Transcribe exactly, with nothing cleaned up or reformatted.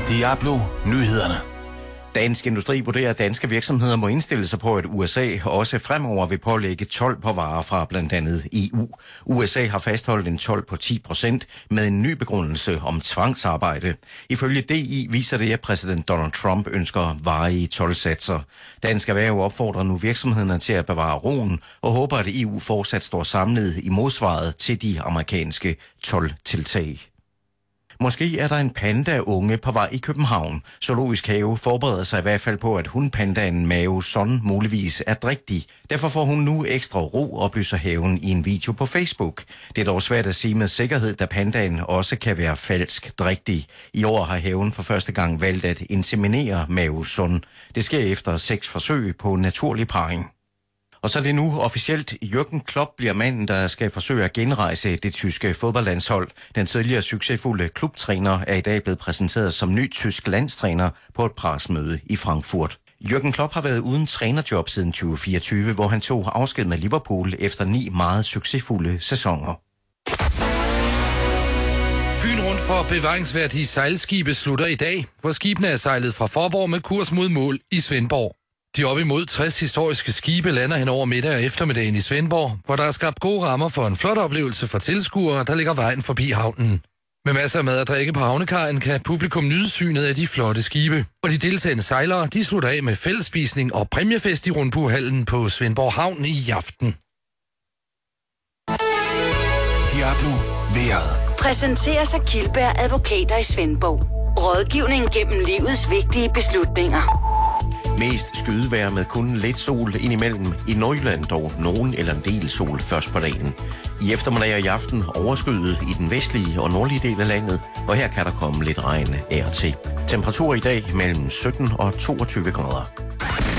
Diablo Nyhederne. Dansk Industri vurderer, at danske virksomheder må indstille sig på, at U S A også fremover vil pålægge told på varer fra blandt andet E U. U S A har fastholdt en told på ti procent med en ny begrundelse om tvangsarbejde. Ifølge D I viser det, at præsident Donald Trump ønsker varige toldsatser. Dansk Erhverv opfordrer nu virksomhederne til at bevare roen og håber, at E U fortsat står samlet i modsvaret til de amerikanske toldtiltag. Måske er der en panda-unge på vej i København. Zoologisk Have forbereder sig i hvert fald på, at hundpandaen Mao Son muligvis er drægtig. Derfor får hun nu ekstra ro, oplyser haven i en video på Facebook. Det er dog svært at sige med sikkerhed, da pandaen også kan være falsk drægtig. I år har haven for første gang valgt at inseminere Mao Son. Det sker efter seks forsøg på naturlig parring. Og så er det nu officielt. Jürgen Klopp bliver manden, der skal forsøge at genrejse det tyske fodboldlandshold. Den tidligere succesfulde klubtræner er i dag blevet præsenteret som ny tysk landstræner på et pressemøde i Frankfurt. Jürgen Klopp har været uden trænerjob siden tyve fireogtyve, hvor han tog afsked med Liverpool efter ni meget succesfulde sæsoner. Fyn rundt for bevaringsværdige sejlskibe slutter i dag, hvor skibene er sejlet fra Faaborg med kurs mod mål i Svendborg. De op imod tres historiske skibe lander hen over middag og eftermiddagen i Svendborg, hvor der er skabt gode rammer for en flot oplevelse for tilskuere, der ligger vejen forbi havnen. Med masser af mad og drikke på havnekajen kan publikum nyde synet af de flotte skibe. Og de deltagende sejlere, de slutter af med fællesspisning og præmiefest i Rundbuehallen på Svendborg Havn i aften. Diablo Vejret. Præsenterer sig Kildberg Advokater i Svendborg. Rådgivning gennem livets vigtige beslutninger. Mest skydevejr med kun lidt sol indimellem. I Nordjylland dog nogen eller en del sol først på dagen. I eftermiddag og i aften overskyet i den vestlige og nordlige del af landet, og her kan der komme lidt regn af og til. Temperatur i dag mellem sytten og toogtyve grader.